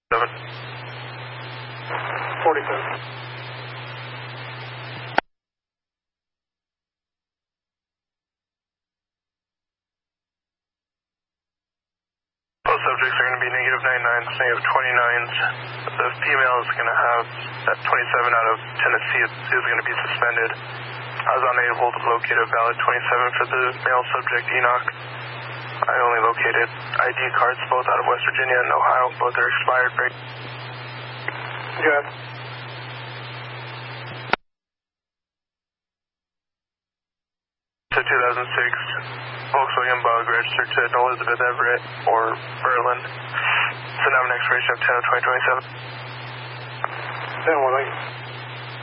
47. Both subjects are going to be negative 99s, negative 29s. The female is going to have that 27 out of Tennessee is going to be suspended. I was unable to locate a valid 27 for the male subject, Enoch. I only located ID cards both out of West Virginia and Ohio. Both are expired. Good. To 2006 Volkswagen Bug registered to Elizabeth Everett or Berlin. So now an expiration of 10/2027. 10/1.